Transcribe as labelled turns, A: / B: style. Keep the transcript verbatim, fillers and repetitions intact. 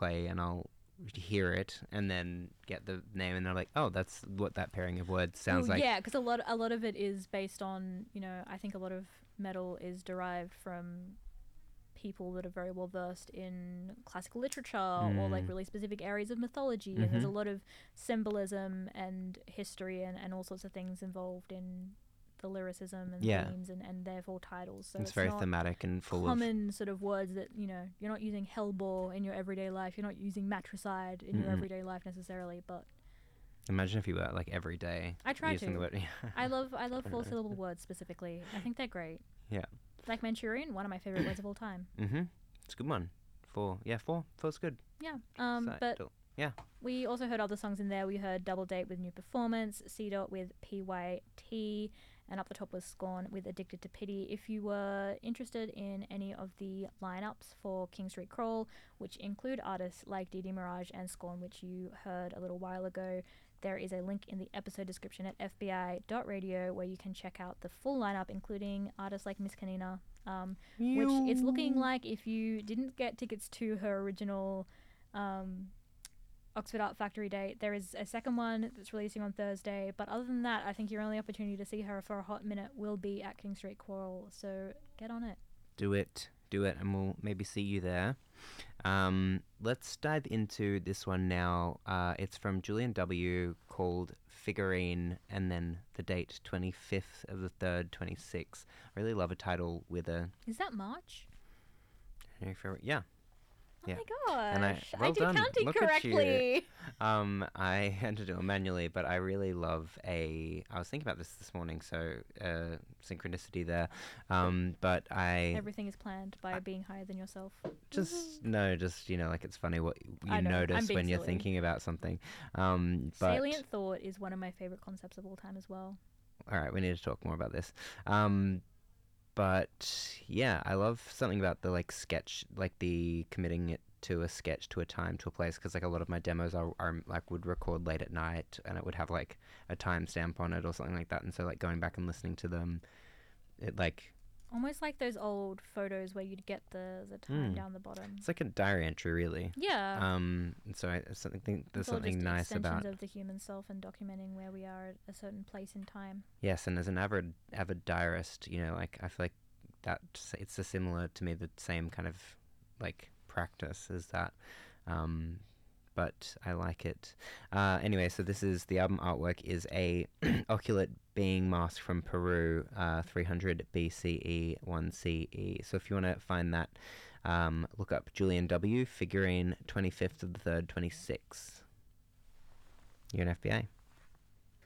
A: play and I'll hear it and then get the name and they're like, oh, that's what that pairing of words sounds
B: well,
A: like.
B: Yeah, because a lot, a lot of it is based on, you know, I think a lot of metal is derived from people that are very well versed in classical literature
A: Mm.
B: or like really specific areas of mythology,
A: Mm-hmm.
B: and there's a lot of symbolism and history and, and all sorts of things involved in the lyricism and
A: Yeah.
B: themes and, and therefore titles. So
A: it's,
B: it's
A: very
B: not
A: thematic and full
B: common
A: of
B: sort of words that, you know, you're not using hellbore in your everyday life, you're not using matricide in
A: Mm-mm.
B: your everyday life necessarily, but
A: imagine if you were like every day
B: I try
A: using
B: to.
A: the word.
B: I love I love four syllable words specifically. I think they're great.
A: Yeah.
B: Like Manchurian, one of my favorite words of all time.
A: Mm-hmm. It's a good one. Four. Yeah, four. Four's good.
B: Yeah. Um,
A: So,
B: but
A: don't- yeah.
B: we also heard other songs in there. We heard Double Date with New Performance, C Dot with P Y T, and up the top was Scorn with Addicted to Pity. If you were interested in any of the lineups for King Street Crawl, which include artists like Dee Dee Mirage and Scorn, which you heard a little while ago, there is a link in the episode description at f b i dot radio where you can check out the full lineup, including artists like Miss Kanina, um, which it's looking like if you didn't get tickets to her original um, Oxford Art Factory date, there is a second one that's releasing on Thursday, but other than that, I think your only opportunity to see her for a hot minute will be at King Street Crawl, so get on it.
A: Do it. Do it, and we'll maybe see you there. Um, let's dive into this one now. Uh, it's from Julian W. called Figurine, and then the date twenty-fifth of the third, twenty-six. I really love a title with a...
B: Is that March?
A: Yeah.
B: Oh
A: Yeah.
B: my gosh,
A: And I, well
B: I did
A: done.
B: counting
A: Look at
B: correctly.
A: you. Um, I had to do it manually, but I really love a... I was thinking about this this morning, so uh, synchronicity there. Um, but I...
B: Everything is planned by
A: I,
B: being higher than yourself.
A: Just, no, just, you know, like it's funny what you
B: I know,
A: notice when you're
B: silly.
A: thinking about something. Um, but,
B: Salient thought is one of my favorite concepts of all time as well.
A: All right, we need to talk more about this. Um, but yeah, I love something about the like sketch, like the committing it to a sketch, to a time, to a place, because like a lot of my demos are, are like would record late at night and it would have like a timestamp on it or something like that, and so like going back and listening to them, it like
B: almost like those old photos where you'd get the the time
A: Mm.
B: down the bottom.
A: it's like a diary entry, really.
B: Yeah.
A: Um, and so I something think there's
B: It's all
A: something
B: just
A: nice about
B: extensions of the human self and documenting where we are at a certain place in time.
A: yes, and as an avid avid diarist, you know, like I feel like that it's a similar to me the same kind of like practice as that. Um, but I like it. Uh, anyway, so this is the album artwork is a oculate being mask from Peru, uh, three hundred B C E, one C E. So if you want to find that, um, look up Julian W. Figurine, twenty-fifth of the third, twenty-six. You're an F B I.